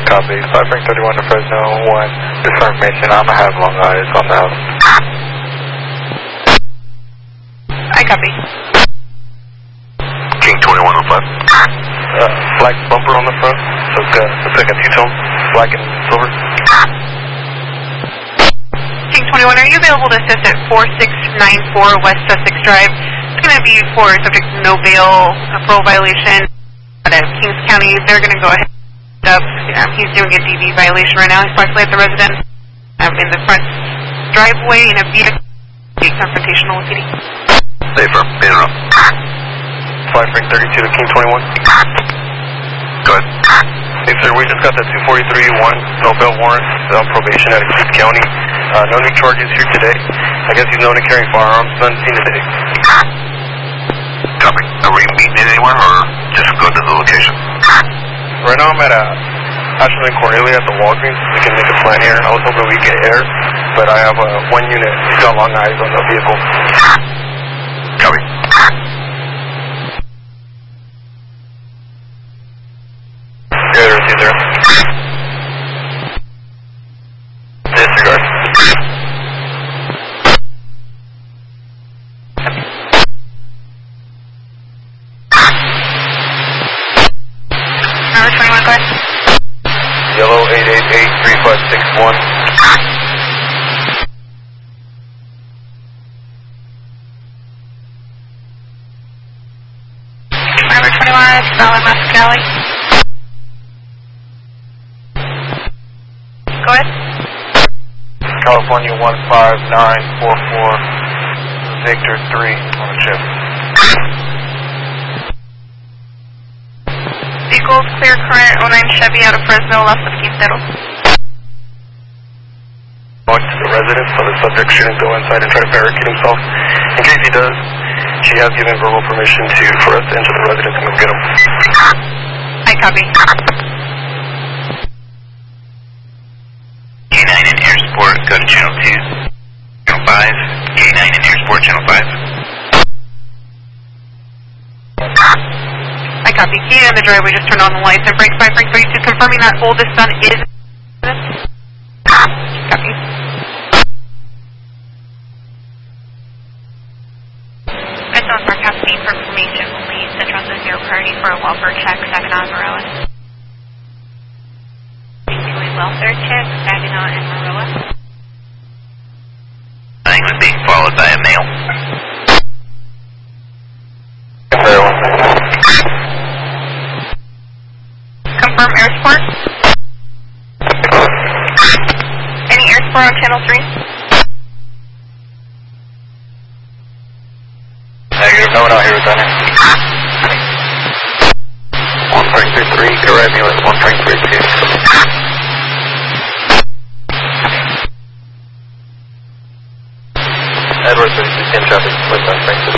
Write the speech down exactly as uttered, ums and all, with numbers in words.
Copy. five Frank thirty-one to Fresno, one. Confirmation, I'm going to have long eyes on the house. I copy. King twenty-one oh five. Uh, black bumper on the front, so it's got looks like a two-tone, black and silver. King twenty-one, are you available to assist at four six nine four West Sussex Drive? It's going to be for subject to no bail, a parole violation out of Kings County. They're going to go ahead and up. Um, he's doing a D V violation right now. He's partially at the residence um, in the front driveway in a vehicle. Be confrontational with P D. Stay firm. Interrupt. five Frank thirty-two to King twenty-one. Go ahead. Hey, sir, we just got that two forty-three one no bail warrant on probation out of Kings County. Uh, no new charges here today. I guess he's known to carry firearms, none seen today. Copy. Are we meeting anywhere or just go to the location? Right now I'm at uh, Ashland and Cornelia at the Walgreens. We can make a plan here. I was hoping we get air, but I have uh, one unit. He's got long eyes on the vehicle. Copy. Good, receive there. Disregard. Number twenty-one, go ahead. Yellow eight eight eight three five six one. Number twenty-one, it's Ballard Mascali. Go ahead. California one five nine four four. Victor three on the ship. Vehicles clear current oh nine Chevy out of Fresno, left of Quintero. Going to the residence, so the subject shouldn't go inside and try to barricade himself. In case he does, she has given verbal permission to for us to enter the residence and go get him. I copy. K nine in Air Sport, go to channel two. Channel five. K nine in Air Sport, channel five. I copy. Key in the driveway, just turn on the lights and brake five Frank thirty-two, confirming that oldest son is. Copy. Crystal Park has seen for information only Central to zero priority for a welfare check, Saginaw and Maroa. Doing welfare check, Saginaw and Maroa. Nine was being followed by a male. Confirm air support. Any air support on channel three? Negative, no one out here with that. one Frank three three, correct me with one Frank three two. Edward thirty-two, ten traffic with one Frank three.